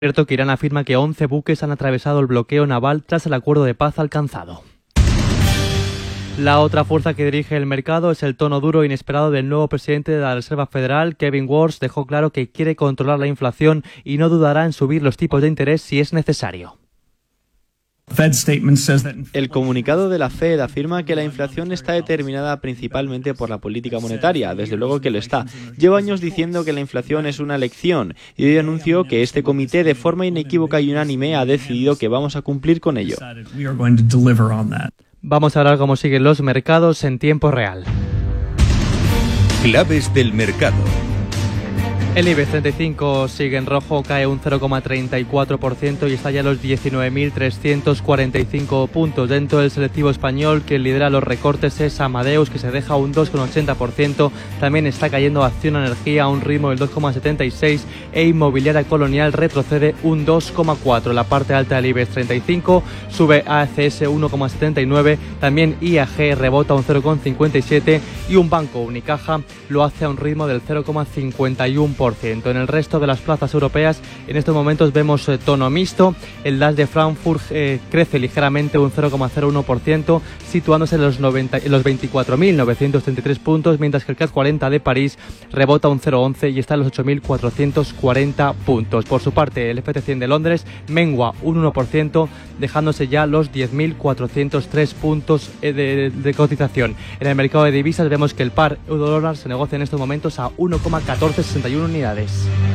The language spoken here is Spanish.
Cierto que Irán afirma que 11 buques han atravesado el bloqueo naval tras el acuerdo de paz alcanzado. La otra fuerza que dirige el mercado es el tono duro e inesperado del nuevo presidente de la Reserva Federal. Kevin Warsh dejó claro que quiere controlar la inflación y no dudará en subir los tipos de interés si es necesario. El comunicado de la Fed afirma que la inflación está determinada principalmente por la política monetaria, desde luego que lo está. Lleva años diciendo que la inflación es una elección y hoy anunció que este comité de forma inequívoca y unánime ha decidido que vamos a cumplir con ello. Vamos a hablar cómo siguen los mercados en tiempo real. Claves del mercado. El IBEX 35 sigue en rojo, cae un 0,34% y está ya a los 19.345 puntos. Dentro del selectivo español, que lidera los recortes es Amadeus, que se deja un 2,80%. También está cayendo Acciona Energía a un ritmo del 2,76% e Inmobiliaria Colonial retrocede un 2,4%. La parte alta del IBEX 35 sube ACS 1,79%, también IAG rebota un 0,57% y un banco, Unicaja, lo hace a un ritmo del 0,51%. En el resto de las plazas europeas, en estos momentos vemos tono mixto. El DAX de Frankfurt crece ligeramente un 0,01%, situándose en los 24.933 puntos, mientras que el CAC 40 de París rebota un 0,11 y está en los 8.440 puntos. Por su parte, el FT100 de Londres mengua un 1%, dejándose ya los 10.403 puntos de cotización. En el mercado de divisas vemos que el par euro-dólar se negocia en estos momentos a 1,1461 unidades.